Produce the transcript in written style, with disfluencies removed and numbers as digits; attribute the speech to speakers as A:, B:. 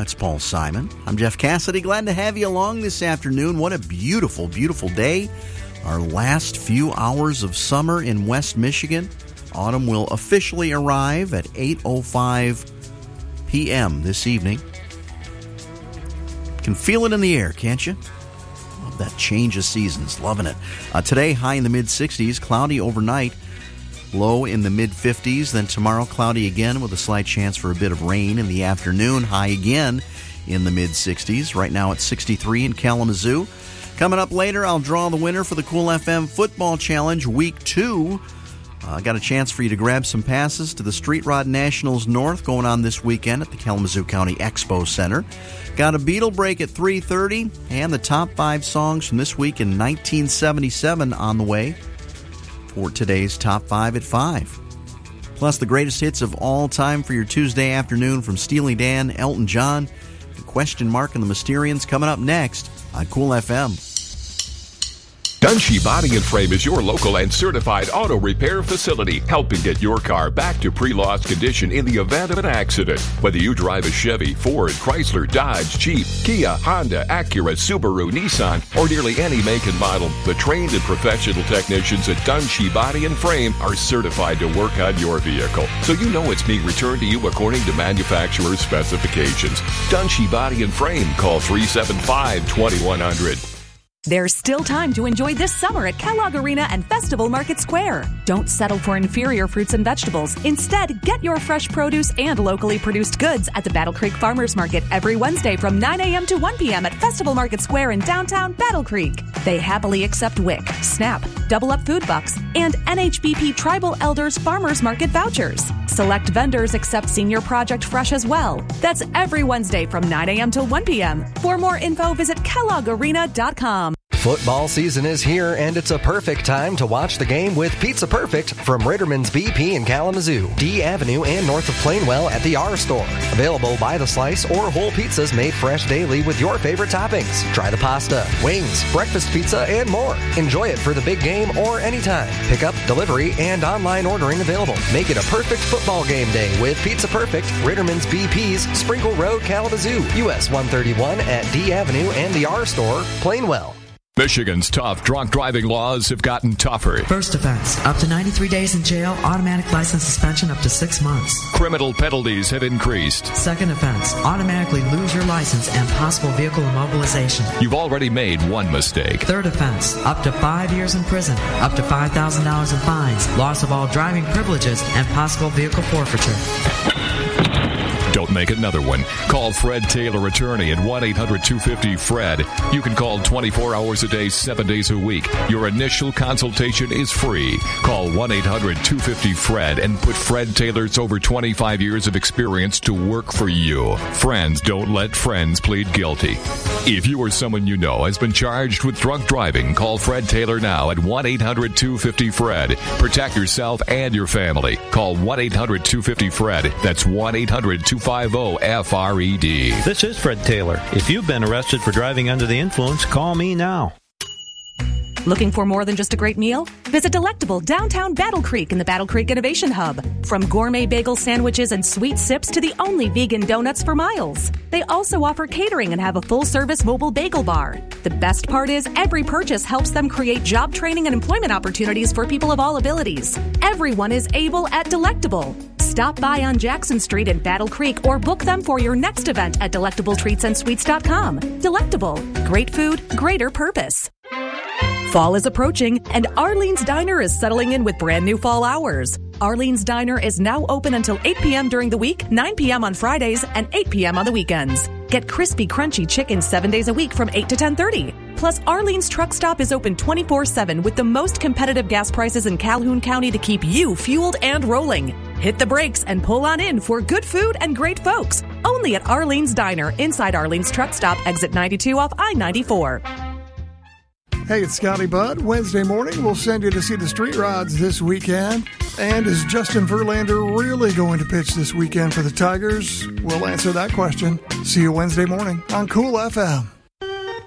A: That's Paul Simon. I'm Jeff Cassidy. Glad to have you along this afternoon. What a beautiful, beautiful day. Our last few hours of summer in West Michigan. Autumn will officially arrive at 8:05 p.m. this evening. Can feel it in the air, can't you? Love that change of seasons. Loving it. Today, high in the mid-60s. Cloudy overnight. Low in the mid-50s. Then tomorrow, cloudy again with a slight chance for a bit of rain in the afternoon. High again in the mid-60s. Right now it's 63 in Kalamazoo. Coming up later, I'll draw the winner for the Cool FM Football Challenge Week 2. I got a chance for you to grab some passes to the Street Rod Nationals North going on this weekend at the Kalamazoo County Expo Center. Got a Beatle break at 3:30 and the top 5 songs from this week in 1977 on the way for today's top 5 at 5. Plus the greatest hits of all time for your Tuesday afternoon from Steely Dan, Elton John, and Question Mark and the Mysterians coming up next on Cool FM.
B: Dunshee Body and Frame is your local and certified auto repair facility, helping get your car back to pre-loss condition in the event of an accident. Whether you drive a Chevy, Ford, Chrysler, Dodge, Jeep, Kia, Honda, Acura, Subaru, Nissan, or nearly any make and model, the trained and professional technicians at Dunshee Body and Frame are certified to work on your vehicle, so you know it's being returned to you according to manufacturer's specifications. Dunshee Body and Frame. Call 375-2100.
C: There's still time to enjoy this summer at Kellogg Arena and Festival Market Square. Don't settle for inferior fruits and vegetables. Instead, get your fresh produce and locally produced goods at the Battle Creek Farmers Market every Wednesday from 9 a.m. to 1 p.m. at Festival Market Square in downtown Battle Creek. They happily accept WIC, SNAP, Double Up Food Bucks, and NHBP Tribal Elders Farmers Market vouchers. Select vendors accept Senior Project Fresh as well. That's every Wednesday from 9 a.m. till 1 p.m. For more info, visit KelloggArena.com.
D: Football season is here, and it's a perfect time to watch the game with Pizza Perfect from Ritterman's BP in Kalamazoo, D Avenue, and north of Plainwell at the R Store. Available by the slice or whole pizzas made fresh daily with your favorite toppings. Try the pasta, wings, breakfast pizza, and more. Enjoy it for the big game or anytime. Pickup, delivery, and online ordering available. Make it a perfect football game day with Pizza Perfect, Ritterman's BP's, Sprinkle Road, Kalamazoo, US 131 at D Avenue and the R Store, Plainwell.
B: Michigan's tough drunk driving laws have gotten tougher.
E: First offense, up to 93 days in jail, automatic license suspension up to 6 months.
B: Criminal penalties have increased.
E: Second offense, automatically lose your license and possible vehicle immobilization.
B: You've already made one mistake.
E: Third offense, up to 5 years in prison, up to $5,000 in fines, loss of all driving privileges, and possible vehicle forfeiture.
B: Don't make another one. Call Fred Taylor Attorney at 1-800-250-FRED. You can call 24 hours a day, 7 days a week. Your initial consultation is free. Call 1-800-250-FRED and put Fred Taylor's over 25 years of experience to work for you. Friends don't let friends plead guilty. If you or someone you know has been charged with drunk driving, call Fred Taylor now at 1-800-250-FRED. Protect yourself and your family. Call 1-800-250-FRED. That's 1-800-250-FRED. This
F: is Fred Taylor. If you've been arrested for driving under the influence, call me now.
C: Looking for more than just a great meal? Visit Delectable downtown Battle Creek in the Battle Creek Innovation Hub. From gourmet bagel sandwiches and sweet sips to the only vegan donuts for miles. They also offer catering and have a full-service mobile bagel bar. The best part is every purchase helps them create job training and employment opportunities for people of all abilities. Everyone is able at Delectable. Stop by on Jackson Street in Battle Creek or book them for your next event at DelectableTreatsAndSweets.com. Delectable. Great food, greater purpose. Fall is approaching, and Arlene's Diner is settling in with brand new fall hours. Arlene's Diner is now open until 8 p.m. during the week, 9 p.m. on Fridays, and 8 p.m. on the weekends. Get crispy, crunchy chicken 7 days a week from 8 to 10:30. Plus, Arlene's Truck Stop is open 24/7 with the most competitive gas prices in Calhoun County to keep you fueled and rolling. Hit the brakes and pull on in for good food and great folks. Only at Arlene's Diner, inside Arlene's Truck Stop, exit 92 off I-94.
G: Hey, it's Scotty Budd. Wednesday morning, we'll send you to see the Street Rods this weekend. And is Justin Verlander really going to pitch this weekend for the Tigers? We'll answer that question. See you Wednesday morning on Cool FM.